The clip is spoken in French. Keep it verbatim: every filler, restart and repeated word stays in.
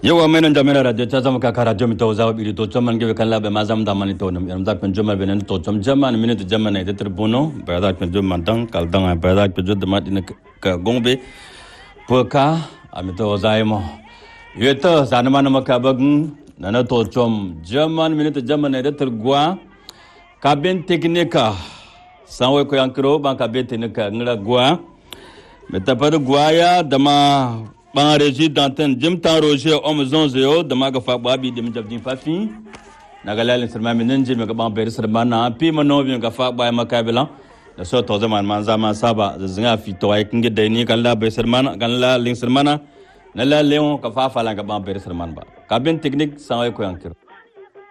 Yawa mai nan jami'ar radio ta zama kaka radio mi to zawo biri to chaman ge kan labe mazam da mani to nam yam da pen joma benen to cham jaman minute jaman ne de bono ba da pen joma dan kal dan ba da pen joma din ka gongbe poka ami to zaimo yeta zanama nama ka bagun nana to chom jaman minute jaman ne de gwa kaben teknika sanwe ko yankro ban kaben teknika ngla gwa meta par gwa ya dama ban régie d'antenne jim tan roger om zonzeo de maga fa babi de mjabdin fafi nagalal sirma minen jim ga ban ber sirma na pi mano bi ga fa ba makabila da so to zaman man zaman saba zinga fi to ay kinge de ni kan la ber sirma kan la lin sirma na la leon ka fa fa la ga ban ber sirma ba kabin technique sanway ko yankir